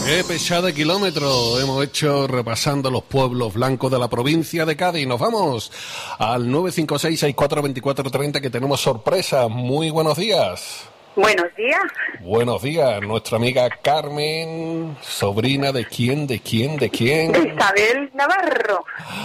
Qué pesada de kilómetros hemos hecho repasando los pueblos blancos de la provincia de Cádiz. Nos vamos al 956-642430 que tenemos sorpresa. Muy buenos días. Buenos días. Buenos días. Nuestra amiga Carmen, sobrina de quién. De Isabel Navarro.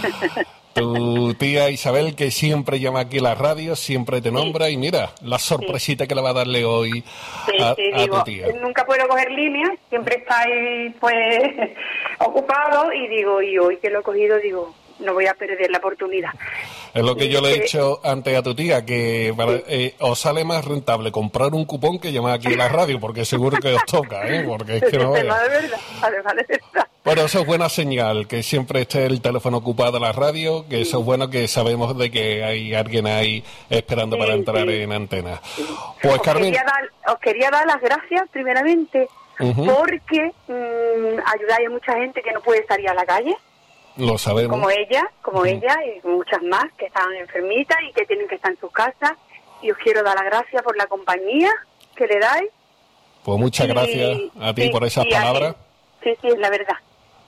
Tu tía Isabel, que siempre llama aquí a la radio, siempre te nombra, y mira, la sorpresita que le va a darle hoy a tu tía. Nunca puedo coger líneas, siempre estáis pues ocupado, y digo, y hoy que lo he cogido, digo, no voy a perder la oportunidad. Es lo que yo le he dicho antes a tu tía, que os sale más rentable comprar un cupón que llamar aquí a la radio, porque seguro que os toca, porque es que no es. Además de verdad. Bueno, eso es buena señal, que siempre esté el teléfono ocupado en la radio, que eso es bueno, que sabemos de que hay alguien ahí esperando para entrar en antena. Pues Carmen, os quería dar las gracias primeramente, porque ayudáis a mucha gente que no puede salir a la calle. Lo sabemos. Como ella y muchas más que están enfermitas y que tienen que estar en sus casas. Y os quiero dar las gracias por la compañía que le dais. Pues muchas gracias a ti por esas palabras. Sí, es la verdad.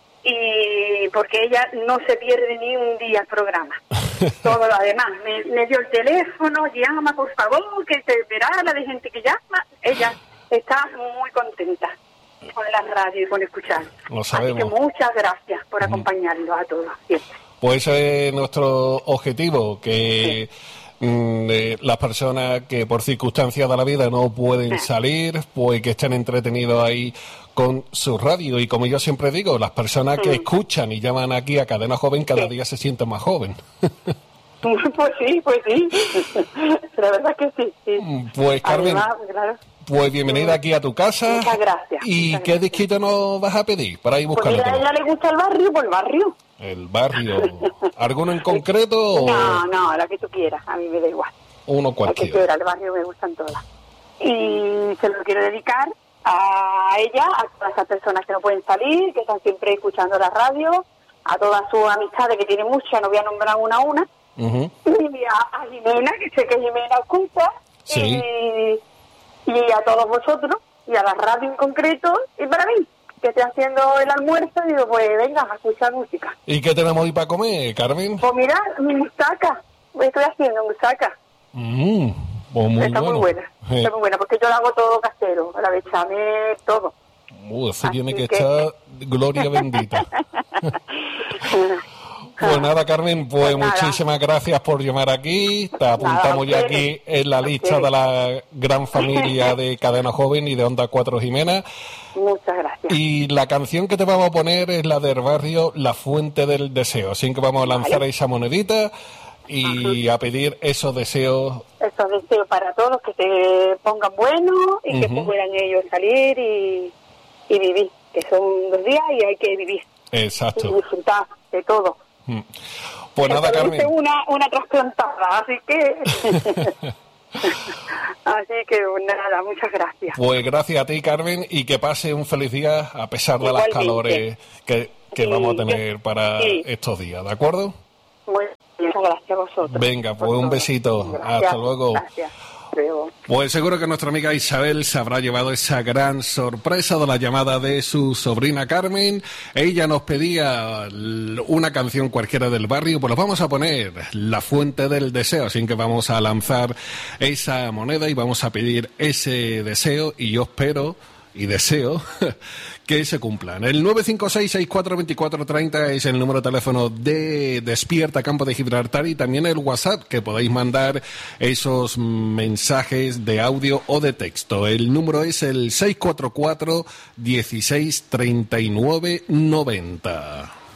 Y porque ella no se pierde ni un día el programa. Todo lo demás. Me dio el teléfono, llama por favor, que se verá la de gente que llama. Ella está muy contenta con la radio y con escuchar. Lo sabemos. Así que muchas gracias por acompañarnos a todos siempre. Pues ese es nuestro objetivo, que las personas que por circunstancias de la vida no pueden salir, pues que estén entretenidos ahí con su radio. Y como yo siempre digo, las personas que escuchan y llaman aquí a Cadena Joven cada día se sienten más joven. Pues sí. La verdad que sí. Pues Carmen, además, claro. Pues bienvenida aquí a tu casa. Muchas gracias. ¿Y qué disquito nos vas a pedir para ir buscando? Pues mira, a ella le gusta el barrio, pues el barrio. El barrio. ¿Alguno en concreto? No, la que tú quieras, a mí me da igual. Uno cualquiera. La que quiera, el barrio me gustan todas. Y se lo quiero dedicar a ella, a todas esas personas que no pueden salir, que están siempre escuchando la radio, a todas sus amistades, que tiene muchas, no voy a nombrar una a una. Y a Jimena, que sé que Jimena escucha. Sí. Y a todos vosotros, y a la radio en concreto, y para mí, que estoy haciendo el almuerzo, y digo, pues venga, a escuchar música. ¿Y qué tenemos hoy para comer, Carmen? Pues mira, mi musaca, estoy haciendo musaca. Pues muy está bueno. Muy buena, está muy buena, porque yo lo hago todo casero, la bechamel, todo. Eso tiene que estar gloria bendita. Pues nada, Carmen, pues muchísimas gracias por llamar aquí. Te apuntamos ya aquí en la lista de la gran familia de Cadena Joven y de Onda 4 Jimena. Muchas gracias. Y la canción que te vamos a poner es la del barrio La Fuente del Deseo. Así que vamos a lanzar esa monedita y a pedir esos deseos. Esos deseos para todos, que se pongan buenos y que puedan ellos salir y vivir. Que son 2 días y hay que vivir. Exacto. Y disfrutar de todo. Pues nada, Carmen. Una trasplantada, así que nada, muchas gracias. Pues gracias a ti, Carmen, y que pase un feliz día a pesar de las calores que vamos a tener para estos días, ¿de acuerdo? Muchas gracias a vosotros. Venga, pues un besito. Gracias. Hasta luego. Gracias. Pues seguro que nuestra amiga Isabel se habrá llevado esa gran sorpresa de la llamada de su sobrina Carmen. Ella nos pedía una canción cualquiera del barrio, pues vamos a poner La Fuente del Deseo, así que vamos a lanzar esa moneda y vamos a pedir ese deseo, y yo espero y deseo que se cumplan. El 956-642430 es el número de teléfono de Despierta Campo de Gibraltar, y también el WhatsApp, que podéis mandar esos mensajes de audio o de texto. El número es el 644 16 39 90.